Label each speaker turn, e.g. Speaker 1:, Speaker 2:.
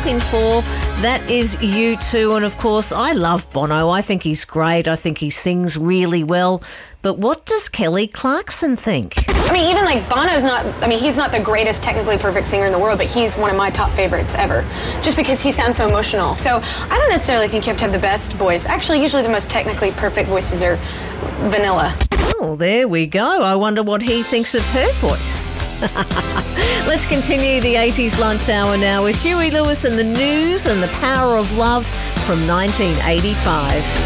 Speaker 1: looking for, that is U2. And of course, I love Bono. I think he's great. I think he sings really well. But what does Kelly Clarkson think?
Speaker 2: I mean, even like Bono's not, he's not the greatest technically perfect singer in the world, but he's one of my top favorites ever, just because he sounds so emotional. So I don't necessarily think you have to have the best voice. Actually, usually the most technically perfect voices are vanilla.
Speaker 1: Oh, there we go. I wonder what he thinks of her voice. Let's continue the 80s lunch hour now with Huey Lewis and the news and the power of love from 1985.